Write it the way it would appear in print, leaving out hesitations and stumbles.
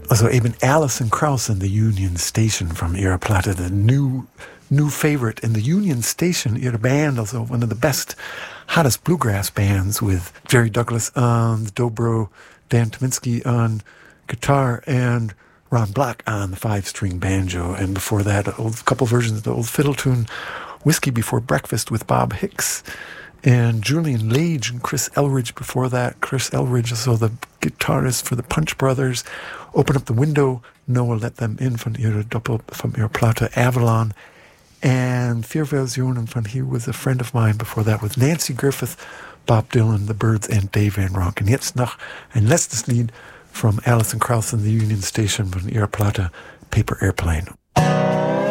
Also eben Alison Krauss and the Union Station from ihrer Platte, the new favorite in the Union Station, ihre Band, also one of the best, hottest bluegrass bands with Jerry Douglas on the dobro, Dan Tominski on guitar, and Ron Black on the 5-string banjo. And before that, a couple versions of the old fiddle tune, Whiskey Before Breakfast with Bob Hicks, and Julian Lage and Chris Elridge before that. Chris Elridge, so the guitarist for the Punch Brothers. Open Up the Window, Noah Let Them In von ihrer Platte Avalon. And Vier Versionen von He Was a Friend of Mine before that with Nancy Griffith, Bob Dylan, the Byrds, and Dave Van Ronk. Und jetzt noch ein letztes Lied from Alison Krauss and the Union Station von ihrer Platte Paper Airplane.